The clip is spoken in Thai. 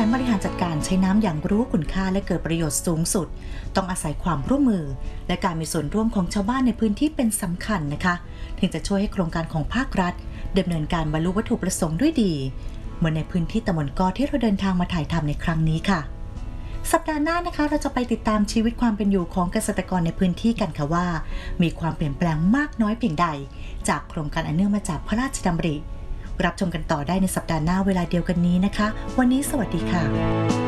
บริหารจัดการใช้น้ำอย่างรู้คุณค่าและเกิดประโยชน์สูงสุดต้องอาศัยความร่วมมือและการมีส่วนร่วมของชาวบ้านในพื้นที่เป็นสำคัญนะคะถึงจะช่วยให้โครงการของภาครัฐดำเนินการบรรลุวัตถุประสงค์ด้วยดีเหมือนในพื้นที่ตำบลกอที่เราเดินทางมาถ่ายทำในครั้งนี้ค่ะสัปดาห์หน้านะคะเราจะไปติดตามชีวิตความเป็นอยู่ของเกษตรกรในพื้นที่กันค่ะว่ามีความเปลี่ยนแปลงมากน้อยเพียงใดจากโครงการอันเนื่องมาจากพระราชดำริรับชมกันต่อได้ในสัปดาห์หน้าเวลาเดียวกันนี้นะคะวันนี้สวัสดีค่ะ